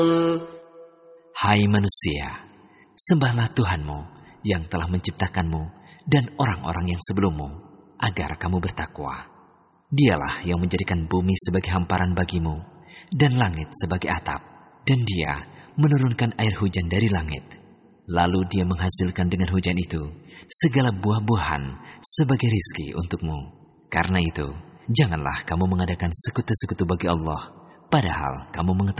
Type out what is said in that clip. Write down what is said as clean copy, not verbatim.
Hai manusia, sembahlah Tuhanmu yang telah menciptakanmu dan orang-orang yang sebelummu, agar kamu bertakwa. Dialah yang menjadikan bumi sebagai hamparan bagimu, dan langit sebagai atap, dan Dia menurunkan air hujan dari langit. Lalu Dia menghasilkan dengan hujan itu segala buah-buahan sebagai rizki untukmu. Karena itu, janganlah kamu mengadakan sekutu-sekutu bagi Allah, padahal kamu mengetahui